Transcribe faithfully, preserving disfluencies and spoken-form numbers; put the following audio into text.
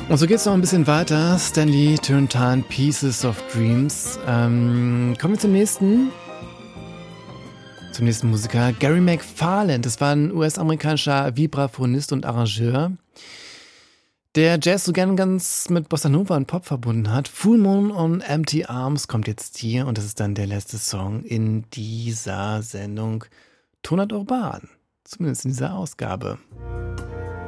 Und so geht's noch ein bisschen weiter. Stanley Turrentine, Pieces of Dreams. Ähm, kommen wir zum nächsten. Zum nächsten Musiker. Gary McFarland. Das war ein U S-amerikanischer Vibraphonist und Arrangeur, der Jazz so gern ganz mit Bossa Nova und Pop verbunden hat. Full Moon on Empty Arms kommt jetzt hier und das ist dann der letzte Song in dieser Sendung Tonart Urban. Zumindest in dieser Ausgabe.